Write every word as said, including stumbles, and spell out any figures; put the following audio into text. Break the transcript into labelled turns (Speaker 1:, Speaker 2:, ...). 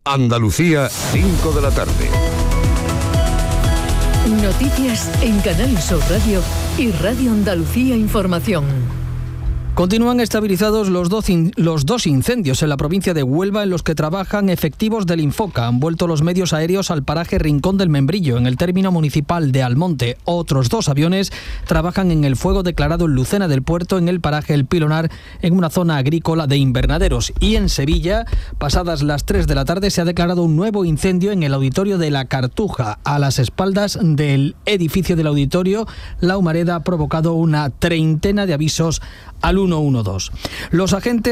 Speaker 1: Andalucía, cinco de la tarde.
Speaker 2: Noticias en Canal Sur Radio y Radio Andalucía Información.
Speaker 3: Continúan estabilizados los dos, in, los dos incendios en la provincia de Huelva en los que trabajan efectivos del Infoca. Han vuelto los medios aéreos al paraje Rincón del Membrillo, en el término municipal de Almonte. Otros dos aviones trabajan en el fuego declarado en Lucena del Puerto, en el paraje El Pilonar, en una zona agrícola de invernaderos. Y en Sevilla, pasadas las tres de la tarde, se ha declarado un nuevo incendio en el auditorio de La Cartuja. A las espaldas del edificio del auditorio, la humareda ha provocado una treintena de avisos al uno uno dos. Los agentes